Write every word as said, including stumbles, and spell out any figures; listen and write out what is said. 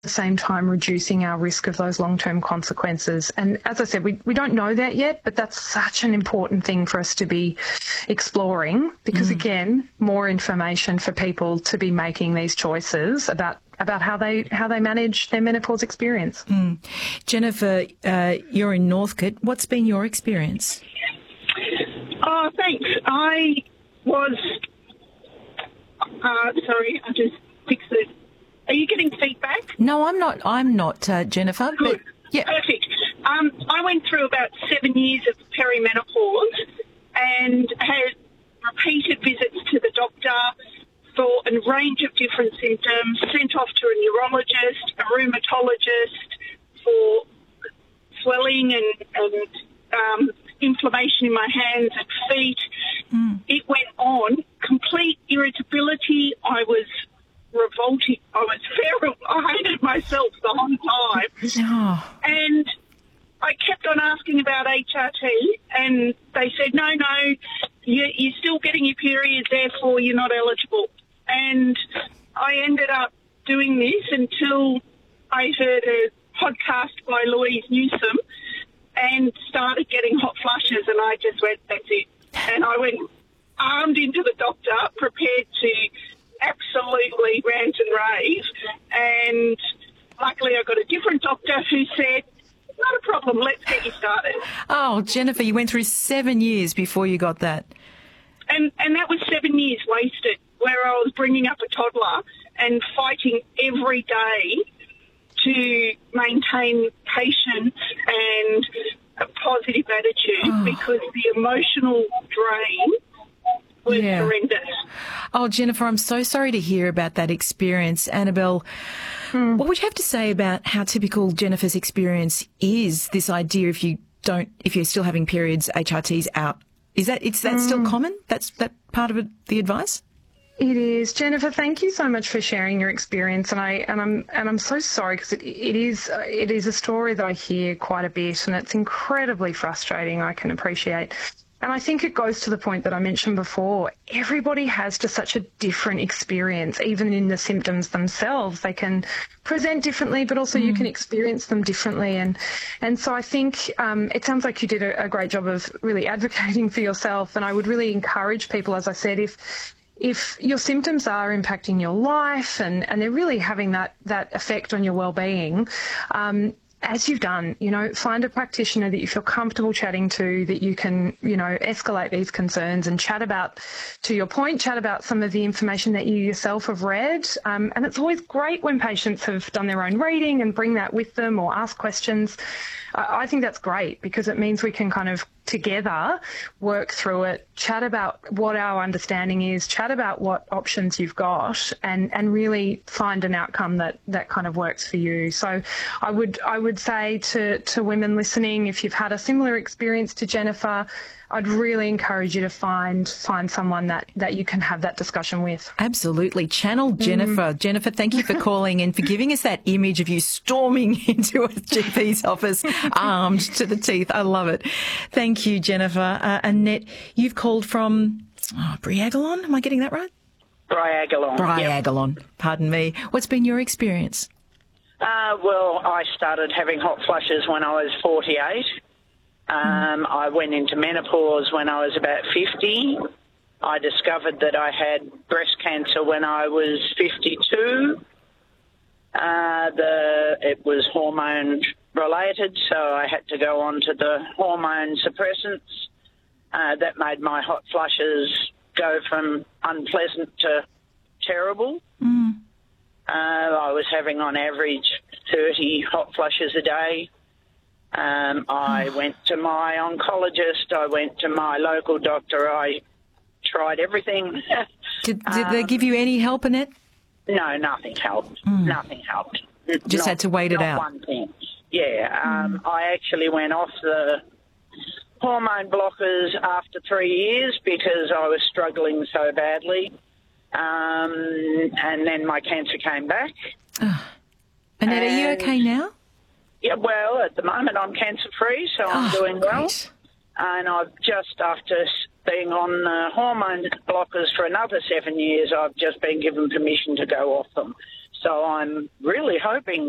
the same time reducing our risk of those long-term consequences. And as I said, we, we don't know that yet, but that's such an important thing for us to be exploring because, mm. again, more information for people to be making these choices about about how they how they manage their menopause experience. Mm. Jennifer, uh, you're in Northcote. What's been your experience? Oh, thanks. I was... Uh, sorry, I just fixed it. Are you getting feedback? No, I'm not. I'm not, uh, Jennifer. Good. But, yeah. Perfect. Um, I went through about seven years of perimenopause and had repeated visits to the doctor for a range of different symptoms, sent off to a neurologist, a rheumatologist for swelling and, and um, inflammation in my hands and feet. Mm. It went on. Complete irritability. I was revolting. I was feral. I hated myself the whole time. Oh. And I kept on asking about H R T and they said, no, no, you, you're still getting your period, therefore you're not eligible. And I ended up doing this until I heard a podcast by Louise Newsome and started getting hot flushes, and I just went, that's it. And I went armed into the doctor, prepared to absolutely rant and rave, and luckily I got a different doctor who said, not a problem, let's get you started. Oh, Jennifer, you went through seven years before you got that. And and that was seven years wasted, where I was bringing up a toddler and fighting every day to maintain patience and a positive attitude oh. because the emotional drain was yeah. horrendous. Oh, Jennifer, I'm so sorry to hear about that experience. Annabelle, hmm. what would you have to say about how typical Jennifer's experience is, this idea if you don't, if you're still having periods, H R T's out? Is that, is that mm. still common? That's that part of it, the advice? It is. Jennifer, thank you so much for sharing your experience, and I and I'm and I'm so sorry because it, it is it is a story that I hear quite a bit, and it's incredibly frustrating. I can appreciate. And I think it goes to the point that I mentioned before. Everybody has just such a different experience, even in the symptoms themselves. They can present differently, but also mm. you can experience them differently. And and so I think um, it sounds like you did a, a great job of really advocating for yourself. And I would really encourage people, as I said, if if your symptoms are impacting your life and, and they're really having that, that effect on your well-being, um, as you've done, you know, find a practitioner that you feel comfortable chatting to, that you can, you know, escalate these concerns and chat about, to your point, chat about some of the information that you yourself have read. Um, and it's always great when patients have done their own reading and bring that with them or ask questions. I think that's great because it means we can kind of together work through it, chat about what our understanding is, chat about what options you've got, and, and really find an outcome that, that kind of works for you. So I would I would say to, to women listening, if you've had a similar experience to Jennifer, I'd really encourage you to find find someone that, that you can have that discussion with. Absolutely. Channel Jennifer. Mm. Jennifer, thank you for calling and for giving us that image of you storming into a G P's office armed to the teeth. I love it. Thank you, Jennifer. Uh, Annette, you've called from oh, Briagalon. Am I getting that right? Briagalon. Briagalon. Yep. Pardon me. What's been your experience? Uh, well, I started having hot flushes when I was forty-eight. Um, I went into menopause when I was about fifty. I discovered that I had breast cancer when I was fifty-two. Uh, the it was hormone related, so I had to go on to the hormone suppressants. Uh, that made my hot flushes go from unpleasant to terrible. Mm. Uh, I was having on average thirty hot flushes a day. Um, I went to my oncologist. I went to my local doctor. I tried everything. Did, did um, they give you any help, Annette? No, nothing helped. Mm. Nothing helped. Just not, had to wait it not out. One thing. Yeah. Um, mm. I actually went off the hormone blockers after three years because I was struggling so badly. Um, and then my cancer came back. Oh. Annette, and, are you okay now? Yeah, well, at the moment I'm cancer-free, so I'm oh, doing well. Great. And I've just, after being on uh, hormone blockers for another seven years, I've just been given permission to go off them. So I'm really hoping